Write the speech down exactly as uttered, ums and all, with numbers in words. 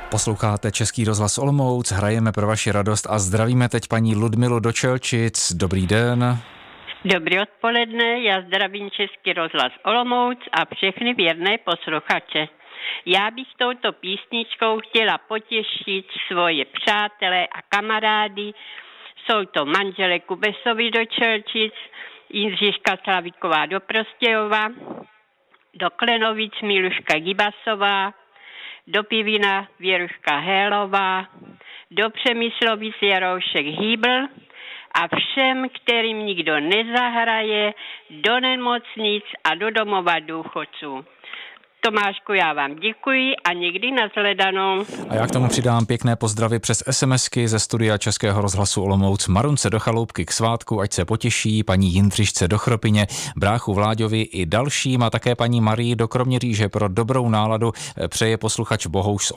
Posloucháte Český rozhlas Olomouc, hrajeme pro vaši radost a zdravíme teď paní Ludmilu do Čelčic. Dobrý den. Dobrý odpoledne, já zdravím Český rozhlas Olomouc a všechny věrné posluchače. Já bych touto písničkou chtěla potěšit svoje přátele a kamarády. Jsou to manželé Kubesovi do Čelčic, Jindřiška Slavíková do Prostějova, do Klenovic Miluška Gibasová, do Pivina Věruška Hélová, do Přemyslovic Jaroušek Hýbl a všem, kterým nikdo nezahraje, do nemocnic a do domova důchodců. Tomášku, já vám děkuji a někdy nashledanou. A já k tomu přidám pěkné pozdravy přes SMSky ze studia Českého rozhlasu Olomouc. Marunce do Chaloupky k svátku, ať se potěší, paní Jindřišce do Chropyně, bráchu Vláďovi i dalším a také paní Marii do Kroměříže pro dobrou náladu přeje posluchač Bohouš z